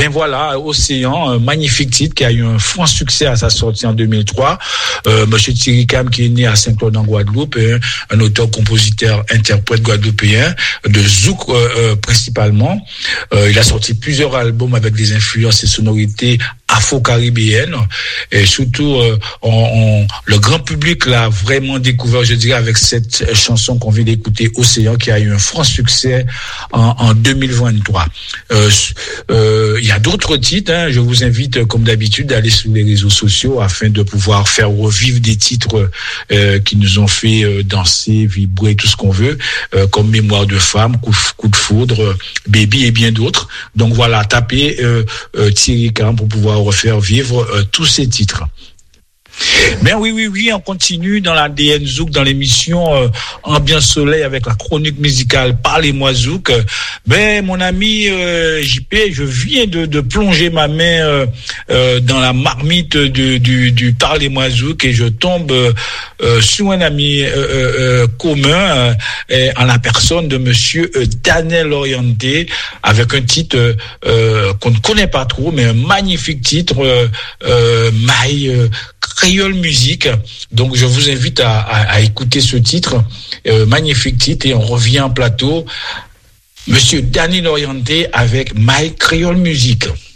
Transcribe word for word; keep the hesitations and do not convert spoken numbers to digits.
Ben voilà, Océan, un magnifique titre qui a eu un franc succès à sa sortie en deux mille trois. Euh, Monsieur Thierry Cam, qui est né à Saint-Claude en Guadeloupe, un, un auteur, compositeur, interprète guadeloupéen, de zouk euh, euh, principalement. Euh, il a sorti plusieurs albums avec des influences et sonorités afro-caribéennes, et surtout euh, on, on, le grand public l'a vraiment découvert, je dirais, avec cette chanson qu'on vient d'écouter, Océan, qui a eu un franc succès en, en deux mille vingt-trois. Euh, euh, il y a d'autres titres, hein. Je vous invite, comme d'habitude, d'aller sur les réseaux sociaux afin de pouvoir faire revivre des titres euh, qui nous ont fait euh, danser, vibrer, tout ce qu'on veut, euh, comme Mémoire de femme, Coup, coup de foudre, Baby et bien d'autres. Donc voilà, tapez euh, euh, Thierry Cam pour pouvoir refaire vivre euh, tous ces titres. Ben oui, oui, oui, on continue dans la D N Zouk, dans l'émission euh, Ambiance Soleil avec la chronique musicale Parlez-moi Zouk. Ben, mon ami euh, J P, je viens de, de plonger ma main euh, euh, dans la marmite du, du, du Parlez-moi Zouk et je tombe euh, sur un ami euh, euh, commun euh, en la personne de monsieur euh, Daniel Orienté, avec un titre euh, qu'on ne connaît pas trop, mais un magnifique titre, euh, euh, My euh, Créole Musique. Donc je vous invite à, à, à écouter ce titre, euh, magnifique titre, et on revient en plateau. Monsieur Daniel Orienté avec My Créole Musique.